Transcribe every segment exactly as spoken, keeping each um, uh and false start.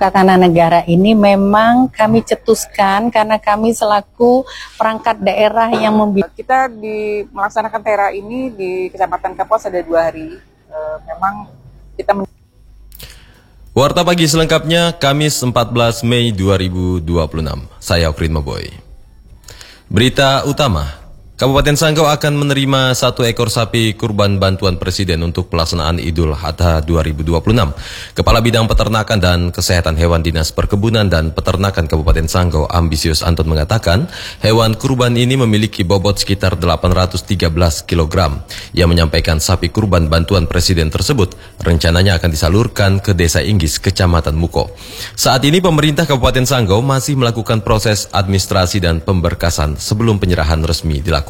membuka tanah negara ini memang kami cetuskan karena kami selaku perangkat daerah yang membimbing. Kita di melaksanakan T E R A ini di Kecamatan Kapuas ada dua hari. E, memang kita men- Warta Pagi selengkapnya Kamis empat belas Mei dua ribu dua puluh enam. Saya Okrin Maboy. Berita utama. Kabupaten Sanggau akan menerima satu ekor sapi kurban bantuan Presiden untuk pelaksanaan Idul Adha dua ribu dua puluh enam. Kepala Bidang Peternakan dan Kesehatan Hewan Dinas Perkebunan dan Peternakan Kabupaten Sanggau, Ambisius Anton mengatakan, hewan kurban ini memiliki bobot sekitar delapan ratus tiga belas kilogram. Ia menyampaikan sapi kurban bantuan Presiden tersebut rencananya akan disalurkan ke Desa Inggis, Kecamatan Muko. Saat ini pemerintah Kabupaten Sanggau masih melakukan proses administrasi dan pemberkasan sebelum penyerahan resmi dilakukan.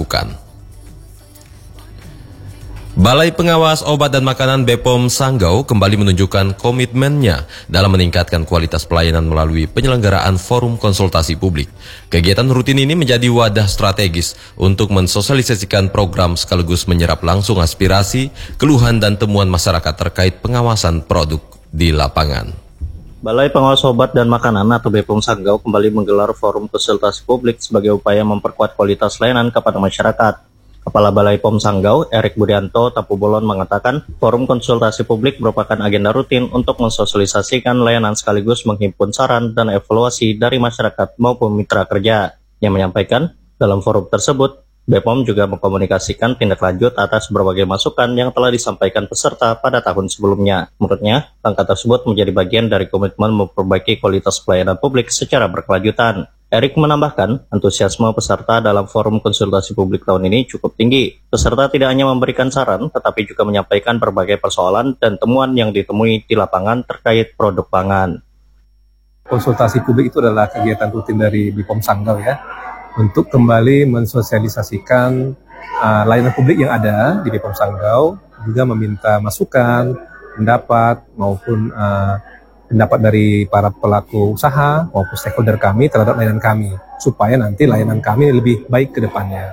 Balai Pengawas Obat dan Makanan B P O M Sanggau kembali menunjukkan komitmennya dalam meningkatkan kualitas pelayanan melalui penyelenggaraan forum konsultasi publik. Kegiatan rutin ini menjadi wadah strategis untuk mensosialisasikan program sekaligus menyerap langsung aspirasi, keluhan dan temuan masyarakat terkait pengawasan produk di lapangan. Balai Pengawas Obat dan Makanan atau B P O M Sanggau kembali menggelar forum konsultasi publik sebagai upaya memperkuat kualitas layanan kepada masyarakat. Kepala Balai P O M Sanggau, Erik Budianto Tapubolon mengatakan, forum konsultasi publik merupakan agenda rutin untuk mensosialisasikan layanan sekaligus menghimpun saran dan evaluasi dari masyarakat maupun mitra kerja. Yang menyampaikan, dalam forum tersebut, B P O M juga mengkomunikasikan tindak lanjut atas berbagai masukan yang telah disampaikan peserta pada tahun sebelumnya. Menurutnya, langkah tersebut menjadi bagian dari komitmen memperbaiki kualitas pelayanan publik secara berkelanjutan. Erik menambahkan, antusiasme peserta dalam forum konsultasi publik tahun ini cukup tinggi. Peserta tidak hanya memberikan saran, tetapi juga menyampaikan berbagai persoalan dan temuan yang ditemui di lapangan terkait produk pangan. Konsultasi publik itu adalah kegiatan rutin dari B P O M Sanggau ya, untuk kembali mensosialisasikan uh, layanan publik yang ada di B P O M Sanggau, juga meminta masukan, pendapat maupun uh, pendapat dari para pelaku usaha maupun stakeholder kami terhadap layanan kami, supaya nanti layanan kami lebih baik ke depannya.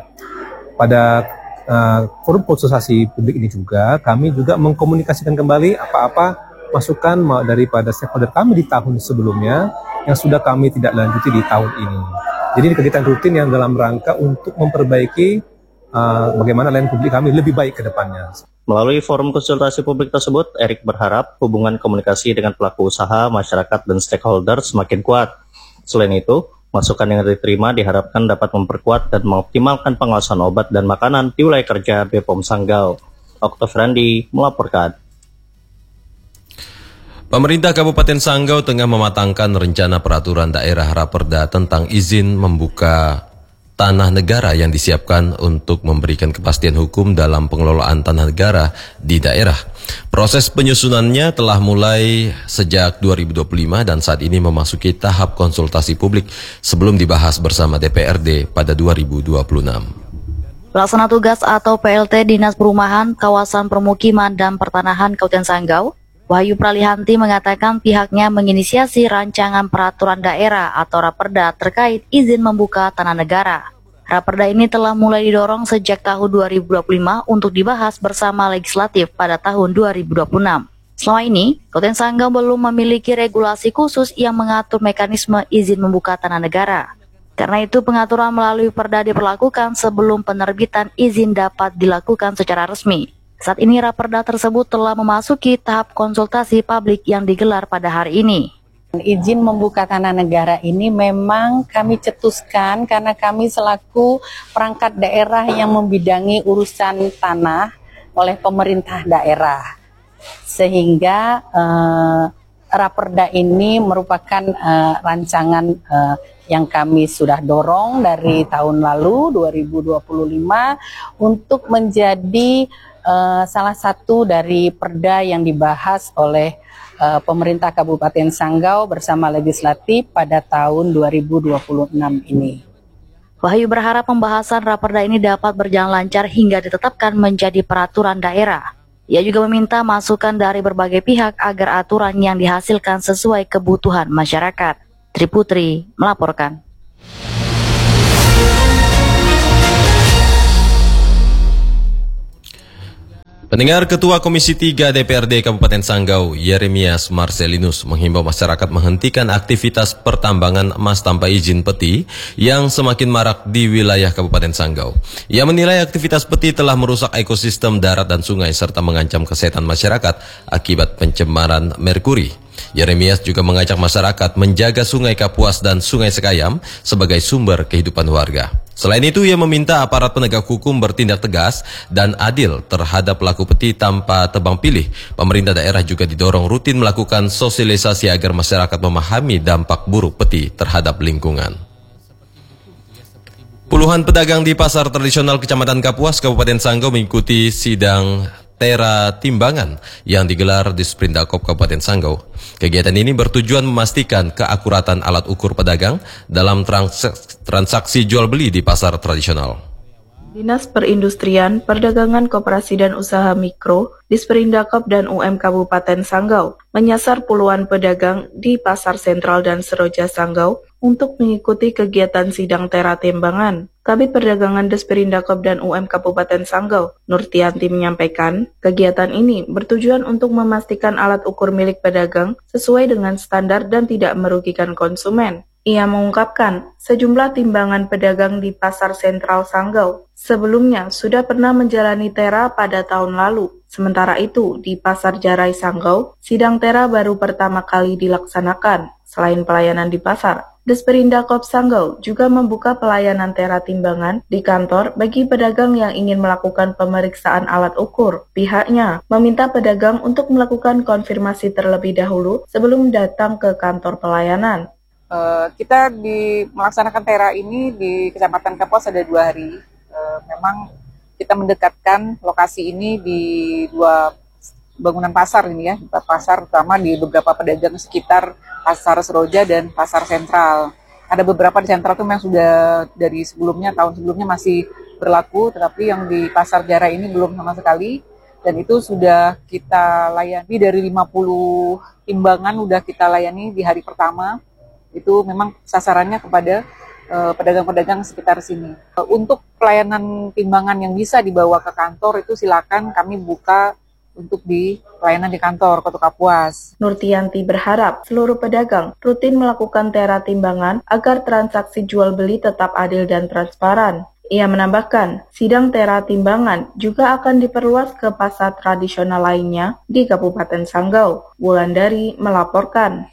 Pada uh, forum konsultasi publik ini juga, kami juga mengkomunikasikan kembali apa-apa masukan daripada stakeholder kami di tahun sebelumnya yang sudah kami tidak lanjuti di tahun ini. Jadi ini kegiatan rutin yang dalam rangka untuk memperbaiki uh, bagaimana layanan publik kami lebih baik ke depannya. Melalui forum konsultasi publik tersebut, Erik berharap hubungan komunikasi dengan pelaku usaha, masyarakat, dan stakeholder semakin kuat. Selain itu, masukan yang diterima diharapkan dapat memperkuat dan mengoptimalkan pengawasan obat dan makanan di wilayah kerja B P O M Sanggau. Oktav Randi melaporkan. Pemerintah Kabupaten Sanggau tengah mematangkan rencana peraturan daerah Raperda tentang izin membuka tanah negara yang disiapkan untuk memberikan kepastian hukum dalam pengelolaan tanah negara di daerah. Proses penyusunannya telah mulai sejak dua ribu dua puluh lima dan saat ini memasuki tahap konsultasi publik sebelum dibahas bersama D P R D pada dua ribu dua puluh enam. Pelaksana tugas atau P L T Dinas Perumahan, Kawasan Permukiman dan Pertanahan Kabupaten Sanggau, Wahyu Pralihanti mengatakan pihaknya menginisiasi rancangan peraturan daerah atau Raperda terkait izin membuka tanah negara. Raperda ini telah mulai didorong sejak tahun dua ribu dua puluh lima untuk dibahas bersama legislatif pada tahun dua ribu dua puluh enam. Selama ini, Kabupaten Sanggau belum memiliki regulasi khusus yang mengatur mekanisme izin membuka tanah negara. Karena itu pengaturan melalui Perda diperlakukan sebelum penerbitan izin dapat dilakukan secara resmi. Saat ini Raperda tersebut telah memasuki tahap konsultasi publik yang digelar pada hari ini. Izin membuka tanah negara ini memang kami cetuskan karena kami selaku perangkat daerah yang membidangi urusan tanah oleh pemerintah daerah. Sehingga eh, Raperda ini merupakan eh, rancangan eh, yang kami sudah dorong dari tahun lalu dua ribu dua puluh lima untuk menjadi uh, salah satu dari perda yang dibahas oleh uh, pemerintah Kabupaten Sanggau bersama legislatif pada tahun dua ribu dua puluh enam ini. Wahyu berharap pembahasan Raperda ini dapat berjalan lancar hingga ditetapkan menjadi peraturan daerah. Ia juga meminta masukan dari berbagai pihak agar aturan yang dihasilkan sesuai kebutuhan masyarakat. Tri Putri melaporkan. Pendengar, Ketua Komisi tiga D P R D Kabupaten Sanggau, Yeremias Marcelinus, menghimbau masyarakat menghentikan aktivitas pertambangan emas tanpa izin peti yang semakin marak di wilayah Kabupaten Sanggau. Ia menilai aktivitas peti telah merusak ekosistem darat dan sungai serta mengancam kesehatan masyarakat akibat pencemaran merkuri. Yeremias juga mengajak masyarakat menjaga Sungai Kapuas dan Sungai Sekayam sebagai sumber kehidupan warga. Selain itu, ia meminta aparat penegak hukum bertindak tegas dan adil terhadap pelaku peti tanpa tebang pilih. Pemerintah daerah juga didorong rutin melakukan sosialisasi agar masyarakat memahami dampak buruk peti terhadap lingkungan. Puluhan pedagang di pasar tradisional Kecamatan Kapuas, Kabupaten Sanggau mengikuti sidang Tera Timbangan yang digelar di Sprindakop Kabupaten Sanggau. Kegiatan ini bertujuan memastikan keakuratan alat ukur pedagang dalam transaksi, transaksi jual beli di pasar tradisional. Dinas Perindustrian, Perdagangan Koperasi dan Usaha Mikro, Disperindakop dan U M Kabupaten Sanggau menyasar puluhan pedagang di Pasar Sentral dan Seroja Sanggau untuk mengikuti kegiatan sidang Tera Timbangan. Kabid Perdagangan Disperindakop dan U M Kabupaten Sanggau, Nurtianti menyampaikan, kegiatan ini bertujuan untuk memastikan alat ukur milik pedagang sesuai dengan standar dan tidak merugikan konsumen. Ia mengungkapkan sejumlah timbangan pedagang di Pasar Sentral Sanggau sebelumnya sudah pernah menjalani Tera pada tahun lalu. Sementara itu, di Pasar Jarai Sanggau, sidang Tera baru pertama kali dilaksanakan. Selain pelayanan di pasar, Disperindakop Sanggau juga membuka pelayanan Tera Timbangan di kantor bagi pedagang yang ingin melakukan pemeriksaan alat ukur. Pihaknya meminta pedagang untuk melakukan konfirmasi terlebih dahulu sebelum datang ke kantor pelayanan. Uh, kita di melaksanakan Tera ini di Kecamatan Kapuas ada dua hari. Uh, memang kita mendekatkan lokasi ini di dua bangunan pasar ini ya, pasar utama di beberapa pedagang sekitar Pasar Seroja dan Pasar Sentral. Ada beberapa di Sentral itu memang sudah dari sebelumnya, tahun sebelumnya masih berlaku, tetapi yang di Pasar Jarai ini belum sama sekali. Dan itu sudah kita layani dari lima puluh timbangan, udah kita layani di hari pertama. Itu memang sasarannya kepada uh, pedagang-pedagang sekitar sini. Uh, untuk pelayanan timbangan yang bisa dibawa ke kantor itu silakan kami buka untuk di pelayanan di kantor Kota Kapuas. Nurtianti berharap seluruh pedagang rutin melakukan Tera Timbangan agar transaksi jual beli tetap adil dan transparan. Ia menambahkan, sidang Tera Timbangan juga akan diperluas ke pasar tradisional lainnya di Kabupaten Sanggau. Wulandari melaporkan.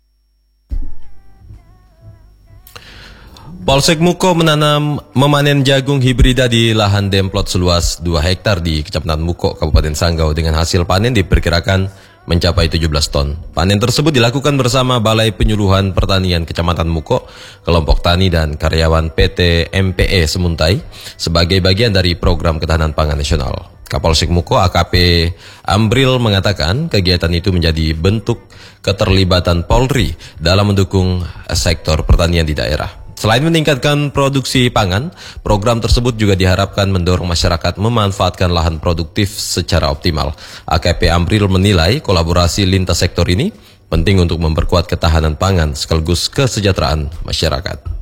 Polsek Muko menanam memanen jagung hibrida di lahan demplot seluas dua hektar di Kecamatan Muko, Kabupaten Sanggau dengan hasil panen diperkirakan mencapai tujuh belas ton. Panen tersebut dilakukan bersama Balai Penyuluhan Pertanian Kecamatan Muko, kelompok tani dan karyawan P T M P E Semuntai sebagai bagian dari program ketahanan pangan nasional. Kapolsek Muko A K P Ambril mengatakan kegiatan itu menjadi bentuk keterlibatan Polri dalam mendukung sektor pertanian di daerah. Selain meningkatkan produksi pangan, program tersebut juga diharapkan mendorong masyarakat memanfaatkan lahan produktif secara optimal. A K P Ambril menilai kolaborasi lintas sektor ini penting untuk memperkuat ketahanan pangan sekaligus kesejahteraan masyarakat.